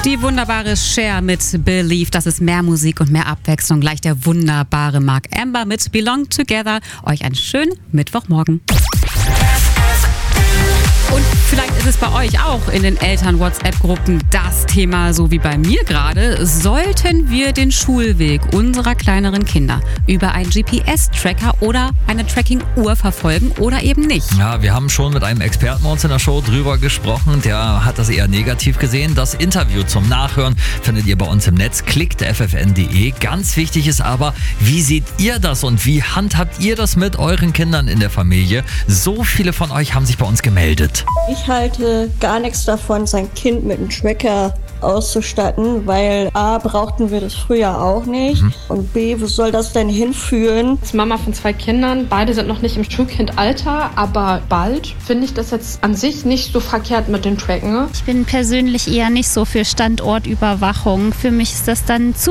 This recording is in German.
Die wunderbare Cher mit Believe. Das ist mehr Musik und mehr Abwechslung. Gleich der wunderbare Mark Amber mit Belong Together. Euch einen schönen Mittwochmorgen. Und vielleicht ist es bei euch auch in den Eltern-WhatsApp-Gruppen das Thema, so wie bei mir gerade. Sollten wir den Schulweg unserer kleineren Kinder über einen GPS-Tracker oder eine Tracking-Uhr verfolgen oder eben nicht? Ja, wir haben schon mit einem Experten bei uns in der Show drüber gesprochen. Der hat das eher negativ gesehen. Das Interview zum Nachhören findet ihr bei uns im Netz. Klickt ffn.de. Ganz wichtig ist aber, wie seht ihr das und wie handhabt ihr das mit euren Kindern in der Familie? So viele von euch haben sich bei uns gemeldet. Ich halte gar nichts davon, sein Kind mit einem Tracker auszustatten, weil A, brauchten wir das früher auch nicht und B, wo soll das denn hinführen? Als Mama von 2 Kindern, beide sind noch nicht im Schulkindalter, aber bald finde ich das jetzt an sich nicht so verkehrt mit dem Tracken. Ich bin persönlich eher nicht so für Standortüberwachung. Für mich ist das dann zu